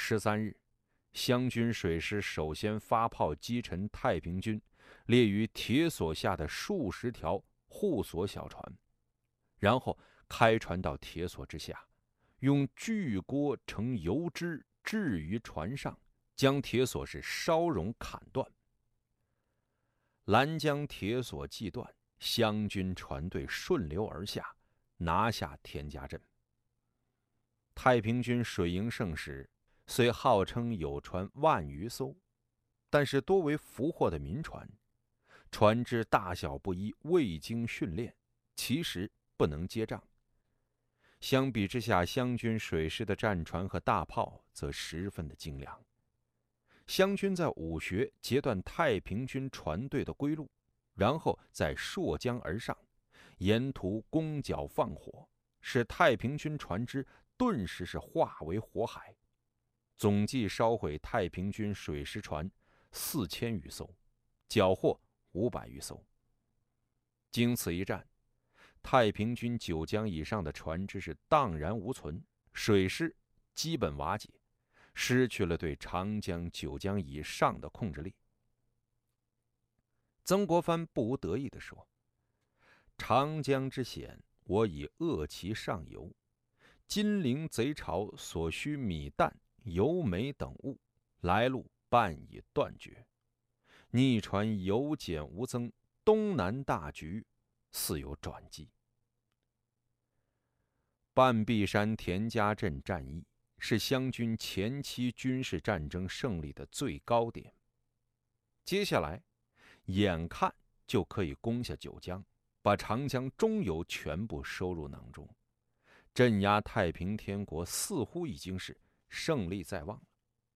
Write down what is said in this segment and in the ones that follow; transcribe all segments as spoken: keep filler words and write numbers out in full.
十三日，湘军水师首先发炮击沉太平军列于铁索下的数十条护索小船，然后开船到铁索之下，用巨锅盛油脂置于船上，将铁索是烧熔砍断。拦江铁索既断，湘军船队顺流而下，拿下田家镇。太平军水营盛时，虽号称有船万余艘，但是多为俘获的民船，船只大小不一，未经训练，其实不能接仗。相比之下，湘军水师的战船和大炮则十分的精良。湘军在武穴截断太平军船队的归路，然后在溯江而上，沿途攻剿放火，使太平军船只顿时是化为火海，总计烧毁太平军水师船四千余艘，缴获五百余艘。经此一战，太平军九江以上的船只是荡然无存，水师基本瓦解，失去了对长江、九江以上的控制力。曾国藩不无得意地说：“长江之险，我已扼其上游。金陵贼巢所需米弹、油煤等物，来路半已断绝。逆船有减无增，东南大局似有转机。”半壁山田家镇战役是湘军前期军事战争胜利的最高点。接下来，眼看就可以攻下九江，把长江中游全部收入囊中，镇压太平天国似乎已经是胜利在望了。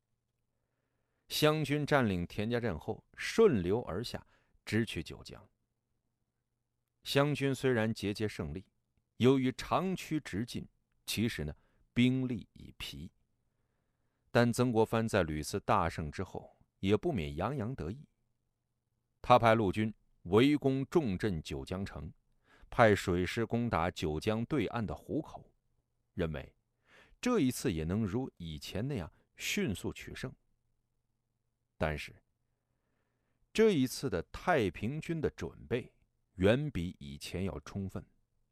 湘军占领田家镇后，顺流而下，直取九江。湘军虽然节节胜利，由于长驱直进，其实呢兵力已疲。但曾国藩在屡次大胜之后，也不免洋洋得意。他派陆军围攻重镇九江城，派水师攻打九江对岸的湖口，认为这一次也能如以前那样迅速取胜。但是这一次的太平军的准备远比以前要充分。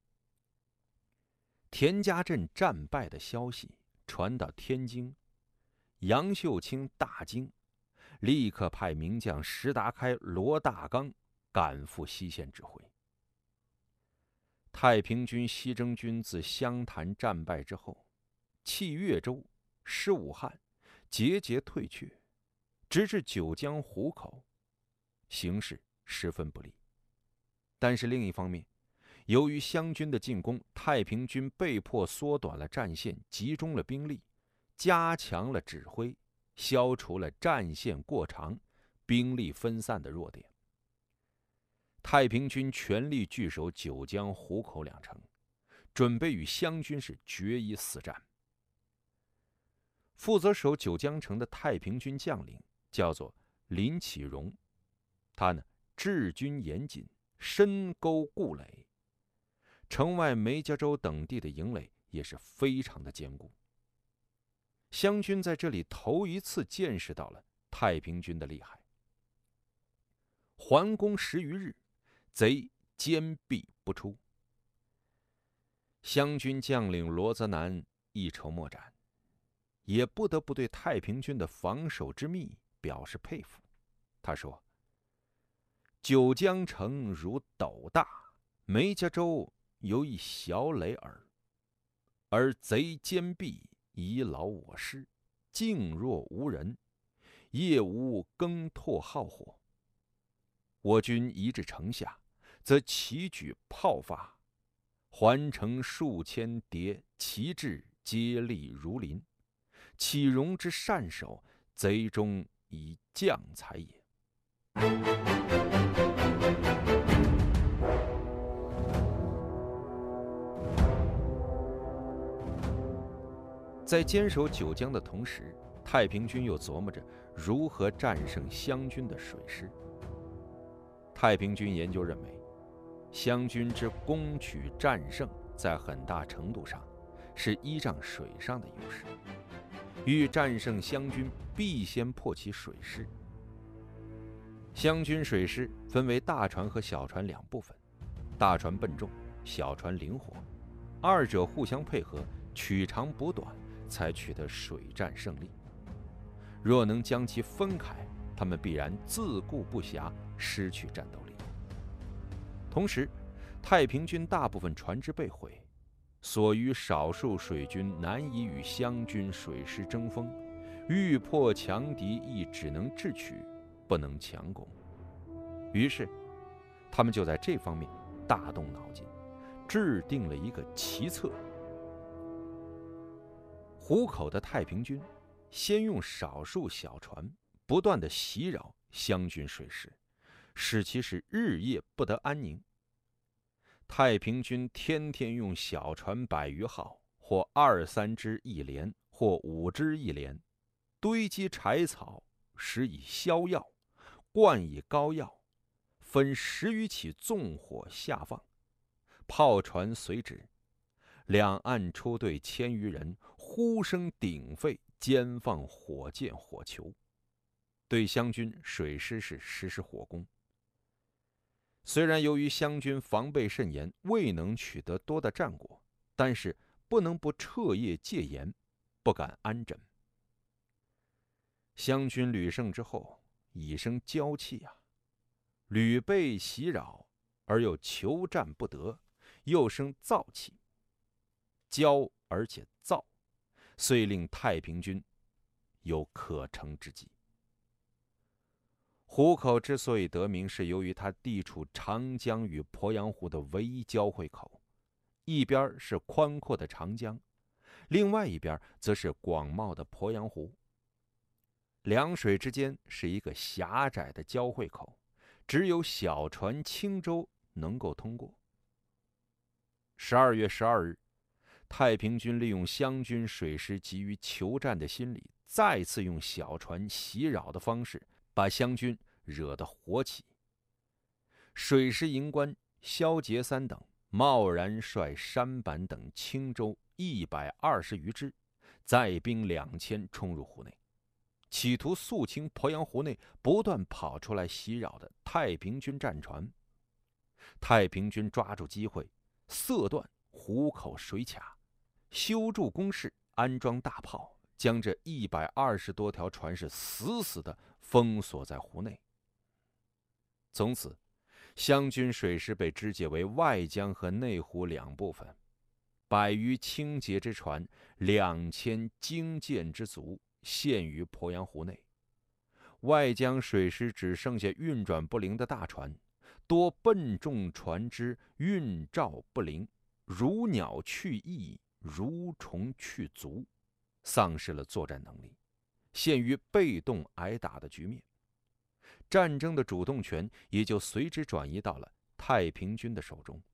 田家镇战败的消息传到天津，杨秀清大惊，立刻派名将石达开、罗大刚赶赴西线指挥。太平军西征军自湘潭战败之后，弃越州、失武汉，节节退却，直至九江湖口，形势十分不利。但是另一方面，由于湘军的进攻，太平军被迫缩短了战线，集中了兵力，加强了指挥，消除了战线过长、兵力分散的弱点。太平军全力据守九江、湖口两城，准备与湘军是决一死战。负责守九江城的太平军将领叫做林启荣，他呢治军严谨，深沟固垒，城外梅家洲等地的营垒也是非常的坚固。湘军在这里头一次见识到了太平军的厉害。环攻十余日，贼坚壁不出。湘军将领罗泽南一筹莫展，也不得不对太平军的防守之密表示佩服。他说：“九江城如斗大，梅家洲犹一小垒耳，而贼坚壁，以老我师，静若无人，夜无更拓号火。我军一至城下，则齐举炮发，环城数千叠，旗帜接力如林，岂容之善守，贼中以将才也。”在坚守九江的同时，太平军又琢磨着如何战胜湘军的水师。太平军研究认为，湘军之攻取战胜，在很大程度上是依仗水上的优势，欲战胜湘军，必先破其水师。湘军水师分为大船和小船两部分，大船笨重，小船灵活，二者互相配合，取长补短，才取得水战胜利。若能将其分开，他们必然自顾不暇，失去战斗力。同时，太平军大部分船只被毁，所余少数水军难以与湘军水师争锋，欲破强敌亦只能智取，不能强攻。于是他们就在这方面大动脑筋，制定了一个奇策。湖口的太平军先用少数小船不断地袭扰湘军水师，使其是日夜不得安宁。太平军天天用小船百余号，或二三只一连，或五只一连，堆积柴草，施以硝药，灌以膏药，分十余起纵火下放，炮船随之，两岸出队千余人，呼声鼎沸，兼放火箭火球，对湘军水师是实施火攻。虽然由于湘军防备甚严，未能取得多的战果，但是不能不彻夜戒严，不敢安枕。湘军屡胜之后，已生骄气啊，屡被袭扰，而又求战不得，又生躁气。骄而且躁，遂令太平军有可乘之机。湖口之所以得名，是由于它地处长江与鄱阳湖的唯一交汇口，一边是宽阔的长江，另外一边则是广袤的鄱阳湖。两水之间是一个狭窄的交汇口，只有小船轻舟能够通过。十二月十二日，太平军利用湘军水师急于求战的心理，再次用小船袭扰的方式，把湘军惹得火起。水师营官萧节三等贸然率舢板等轻舟一百二十余只，载兵两千冲入湖内，企图肃清鄱阳湖内不断跑出来袭扰的太平军战船。太平军抓住机会，塞断湖口水卡，修筑工事，安装大炮，将这一百二十多条船是死死地封锁在湖内。从此，湘军水师被肢解为外江和内湖两部分，百余轻捷之船，两千精舰之卒，陷于鄱阳湖内。外江水师只剩下运转不灵的大船，多笨重船只运照不灵，如鸟去翼，如虫去足，丧失了作战能力，陷于被动挨打的局面。战争的主动权也就随之转移到了太平军的手中。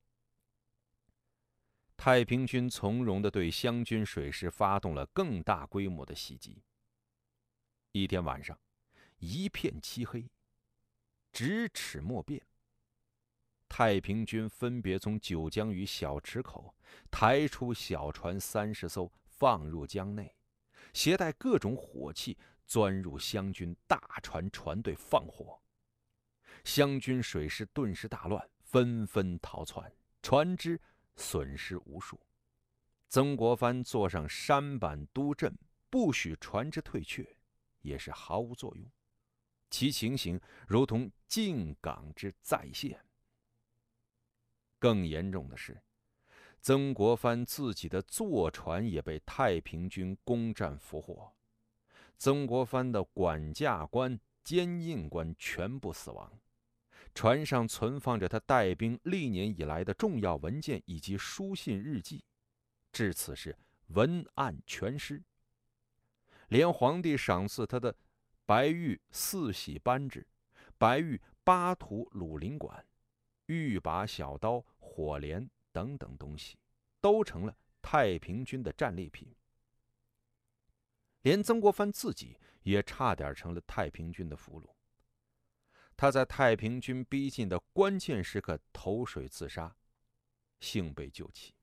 太平军从容地对湘军水师发动了更大规模的袭击。一天晚上，一片漆黑，咫尺莫辨。太平军分别从九江与小池口抬出小船三十艘，放入江内，携带各种火器，钻入湘军大船船队放火。湘军水师顿时大乱，纷纷逃窜，船只损失无数。曾国藩坐上舢板督阵，不许船只退却，也是毫无作用。其情形如同进港之再现。更严重的是，曾国藩自己的坐船也被太平军攻占俘获。曾国藩的管驾官、监印官全部死亡，船上存放着他带兵历年以来的重要文件以及书信日记，至此是文案全失。连皇帝赏赐他的白玉四喜扳指、白玉八图鲁林管、玉把小刀、火镰等等东西，都成了太平军的战利品。连曾国藩自己也差点成了太平军的俘虏。他在太平军逼近的关键时刻投水自杀，幸被救起。